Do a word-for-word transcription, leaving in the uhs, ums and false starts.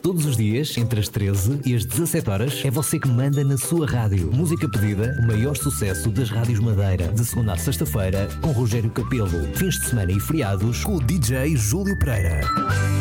Todos os dias, entre as treze e as dezassete horas, é você que manda na sua rádio. Música pedida, o maior sucesso das rádios Madeira. De segunda à sexta-feira, com Rogério Capelo. Fins de semana e feriados, com o D J Júlio Pereira.